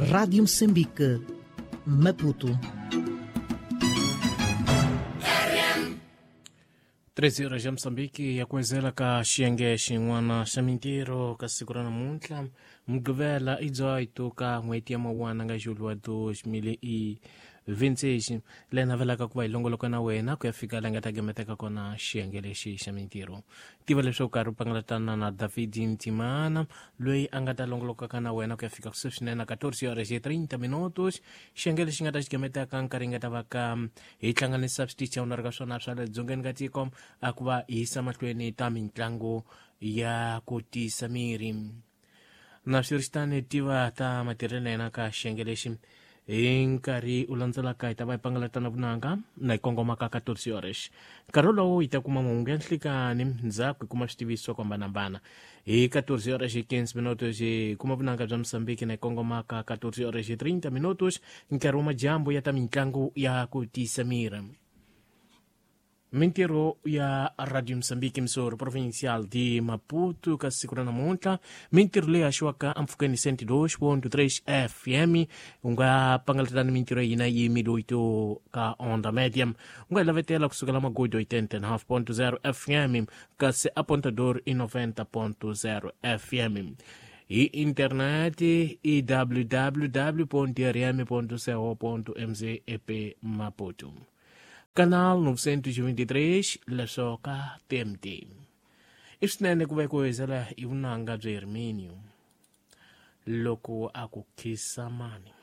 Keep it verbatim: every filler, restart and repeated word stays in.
Rádio Moçambique, Maputo. treze horas ya Moçambique ya kuwezela ka xiyenge xin'wana xa mintirho ka siku ra namuntlha mugqivela i dezoito ka n'hweti ya Mawuwana nga juli wa dois mil e vinte e seis leyi navelaka ku va hi longoloka na wena ku ya fika la nga ta gemeteka kona xiyenge lexi xa mintirho. Tiva leswaku karhi u pangalatana na David Ntimana loyi a nga ta longolokaka na wena ku ya fika sweswinene catorze horas e trinta minutos. Xiyenge lexi nga ta xi gemeteka nkarhi nga ta va ka hi hlanganisa switichi ya unari ka swona swa le dzongeni ka tiko a ku va hi yisa mahlweni ta mitlangu ya ku tisa miri. Na swiritano tiva ta matirhelo yena ka xiyenge lexi hi nkarhi u landzelaka hi ta va hi pangalatana vunanga na hi kongomaka catorze horas. Nkarhi lowu hi ta kuma mahungu ya nhlikani ndzhaku hi kuma switiviso ku hambanahambana hi catorze horas e quinze minutos hi kuma vunanga bya Moçambique na hi kongomaka catorze horas e trinta minutos nkarhi wa majambu ya ta mitlangu ya ku tisa miri. Mintirho ya Radio Moçambique emisora provincial de Maputo ka siku ra namuntlha mintirho leyi haxiwaka ampfhukeni cento e dois ponto três F M u nga pangaletana mintirho hina yi miloito ka onda medium u nga yi lavetela kusukela magodo oitenta and half ponto zero F M kasi apontador i noventa ponto zero F M. Hi internet i w w w ponto r m ponto co ponto m z ep Maputo. Canal novecentos e vinte e três Lesoka T M T. I swinene ku vekuwezela hi vunanga bya Herminio loko a ku khisa mani.